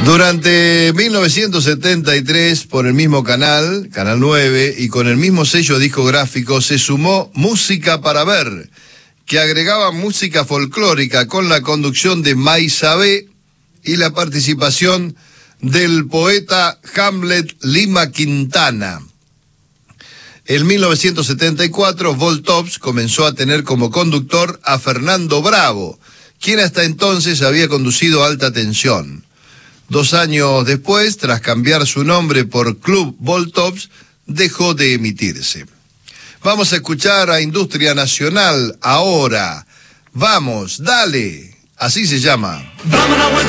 Durante 1973, por el mismo canal, Canal 9, y con el mismo sello discográfico, se sumó Música para Ver, que agregaba música folclórica con la conducción de Maisabé y la participación del poeta Hamlet Lima Quintana. En 1974, Voltops comenzó a tener como conductor a Fernando Bravo, quien hasta entonces había conducido Alta Tensión. 2 años después, tras cambiar su nombre por Club Voltops, dejó de emitirse. Vamos a escuchar a Industria Nacional ahora. Vamos, dale. Así se llama. Dame una vuelta